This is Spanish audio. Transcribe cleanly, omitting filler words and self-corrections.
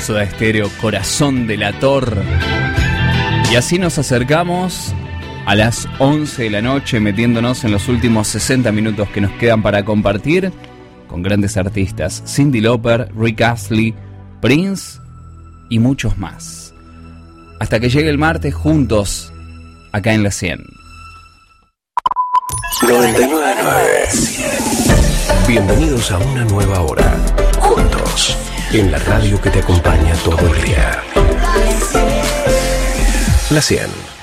Soda Stereo, Corazón Delator. Y así nos acercamos a las 11 de la noche, metiéndonos en los últimos 60 minutos que nos quedan para compartir con grandes artistas: Cyndi Lauper, Rick Astley, Prince y muchos más. Hasta que llegue el martes juntos, acá en la 100. 99.9. Bienvenidos a una nueva hora, juntos, en la radio que te acompaña todo el día. La 100.